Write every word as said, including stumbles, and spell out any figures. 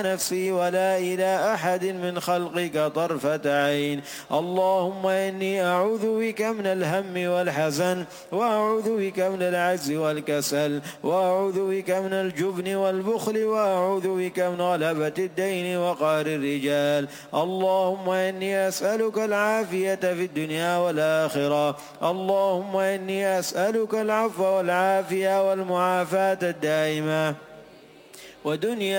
نفسي ولا إلى أحد من خلقك طرفة عين. اللهم إني أعوذ بك من الهم والحزن، وأعوذ بك من العجز والكسل، وأعوذ بك من الجبن والبخل، وأعوذ بك من غلبة الدين وقهر الرجال. اللهم إني أسألك العافية في الدنيا والآخرة. اللهم إني أسألك العفو والعافية والمعافاة الدائمة ودنيا